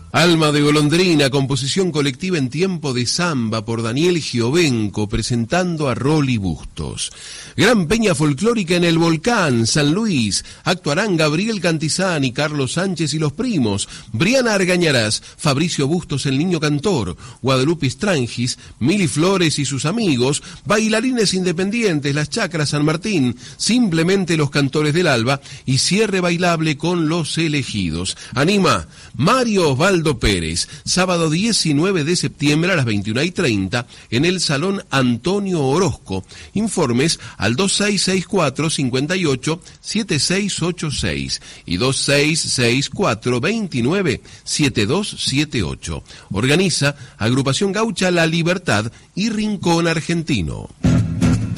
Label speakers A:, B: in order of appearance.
A: Alma de golondrina, composición colectiva en tiempo de samba por Daniel Giovenco, presentando a Rolly Bustos. Gran peña folclórica en el Volcán, San Luis. Actuarán Gabriel Cantizani, Carlos Sánchez y los primos, Briana Argañarás, Fabricio Bustos el niño cantor, Guadalupe Strangis, Mili Flores y sus amigos, bailarines independientes, las Chacras San Martín, simplemente los Cantores del Alba y cierre bailable con los elegidos. Anima Mario Osvaldo Pérez, sábado 19 de septiembre a las 21:30 en el Salón Antonio Orozco. Informes al 2664-587686 y 2664-297278. Organiza Agrupación Gaucha La Libertad y Rincón Argentino.